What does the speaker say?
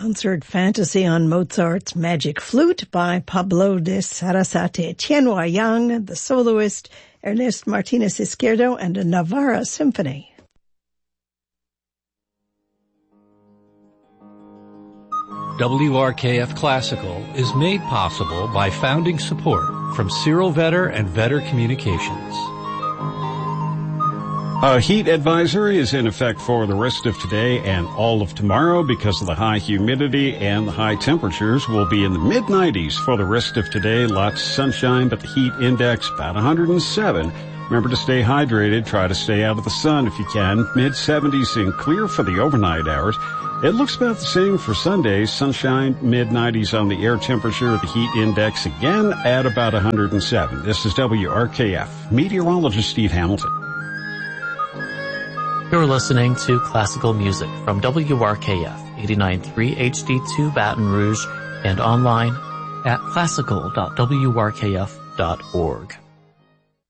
Concert Fantasy on Mozart's Magic Flute by Pablo de Sarasate, Tianhua Yang, the soloist, Ernest Martinez Izquierdo, and a Navarra Symphony. WRKF Classical is made possible by founding support from Cyril Vetter and Vetter Communications. A heat advisory is in effect for the rest of today and all of tomorrow because of the high humidity, and the high temperatures will be in the mid-90s for the rest of today. Lots of sunshine, but the heat index about 107. Remember to stay hydrated. Try to stay out of the sun if you can. Mid-70s and clear for the overnight hours. It looks about the same for Sunday. Sunshine, mid-90s on the air temperature. The heat index again at about 107. This is WRKF. Meteorologist Steve Hamilton. You're listening to classical music from WRKF 89.3 HD2 Baton Rouge and online at classical.wrkf.org.